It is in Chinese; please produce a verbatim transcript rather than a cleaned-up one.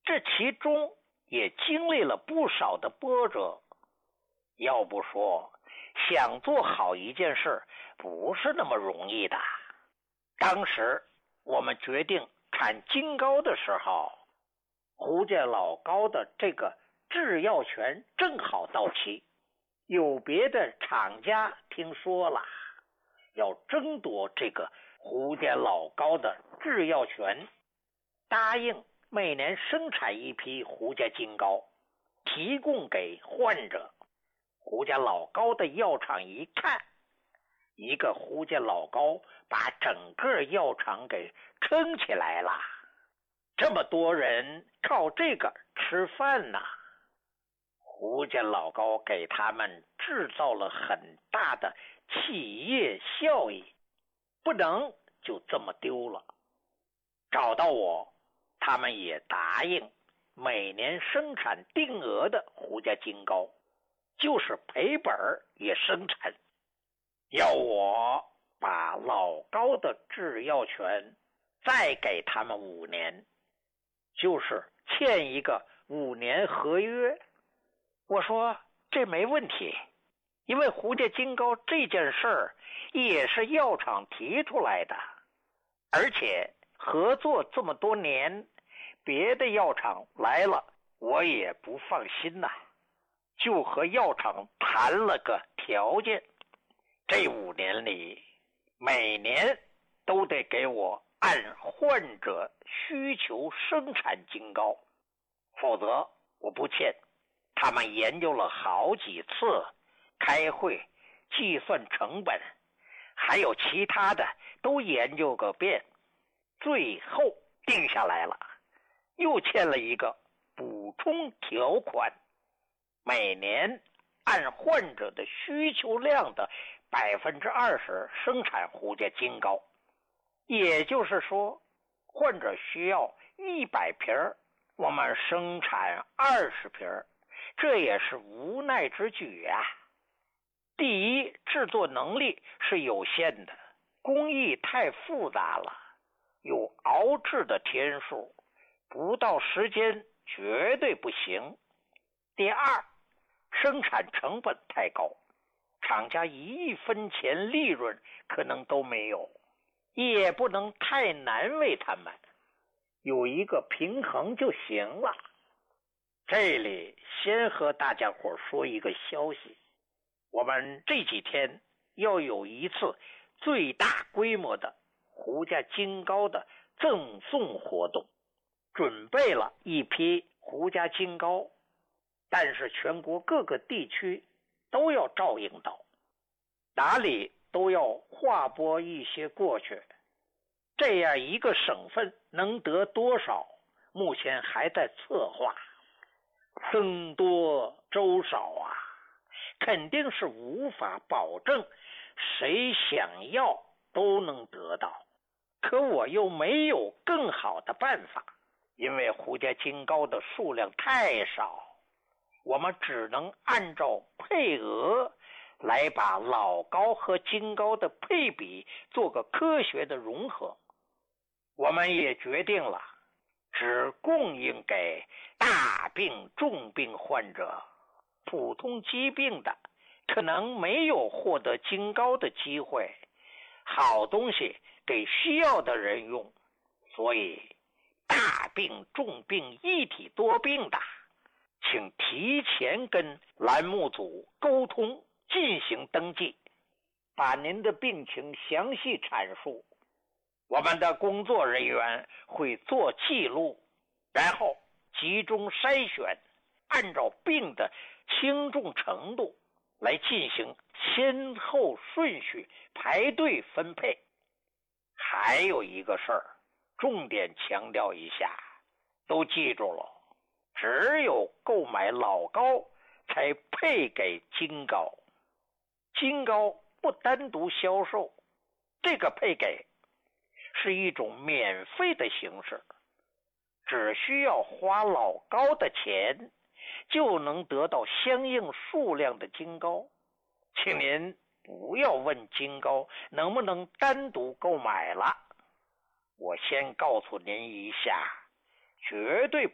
这其中也经历了不少的波折。要不说想做好一件事不是那么容易的。当时我们决定产金膏的时候，胡家老高的这个制药权正好到期，有别的厂家听说了，要争夺这个胡家老高的制药权，答应每年生产一批胡家金膏，提供给患者。胡家老高的药厂一看，一个胡家老高把整个药厂给撑起来了，这么多人靠这个吃饭呐。胡家老高给他们制造了很大的企业效益，不能就这么丢了。找到我，他们也答应每年生产定额的胡家金膏，就是赔本也生产，要我把老高的制药权再给他们五年，就是签一个五年合约。我说这没问题，因为胡家金膏这件事儿也是药厂提出来的，而且合作这么多年，别的药厂来了我也不放心呐，就和药厂谈了个条件，这五年里每年都得给我按患者需求生产金膏，否则我不签。他们研究了好几次，开会计算成本，还有其他的都研究个遍，最后定下来了，又签了一个补充条款，每年按患者的需求量的百分之二十生产胡家金膏，也就是说，患者需要一百瓶，我们生产二十瓶，这也是无奈之举啊。第一，制作能力是有限的，工艺太复杂了，有熬制的天数，不到时间绝对不行。第二，生产成本太高，厂家一分钱利润可能都没有，也不能太难为他们，有一个平衡就行了。这里先和大家伙说一个消息，我们这几天要有一次最大规模的胡家金膏的赠送活动，准备了一批胡家金膏，但是全国各个地区都要照应到，哪里都要划拨一些过去，这样一个省份能得多少，目前还在策划，僧多粥少啊，肯定是无法保证谁想要都能得到。可我又没有更好的办法，因为胡家金膏的数量太少，我们只能按照配额来把老膏和金膏的配比做个科学的融合。我们也决定了只供应给大病重病患者，普通疾病的可能没有获得金膏的机会，好东西给需要的人用，所以大病重病一体多病的请提前跟栏目组沟通进行登记，把您的病情详细阐述，我们的工作人员会做记录，然后集中筛选，按照病的轻重程度来进行先后顺序排队分配。还有一个事儿，重点强调一下，都记住了，只有购买老膏才配给金膏，金膏不单独销售，这个配给是一种免费的形式，只需要花老膏的钱就能得到相应数量的金膏，请您不要问金膏能不能单独购买了，我先告诉您一下，绝对